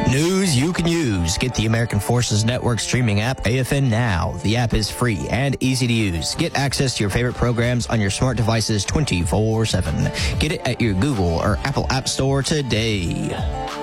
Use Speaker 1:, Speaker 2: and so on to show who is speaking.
Speaker 1: News you can use. Get the American Forces Network streaming app, AFN Now. The app is free and easy to use. Get access to your favorite programs on your smart devices 24/7. Get it at your Google or Apple App Store today.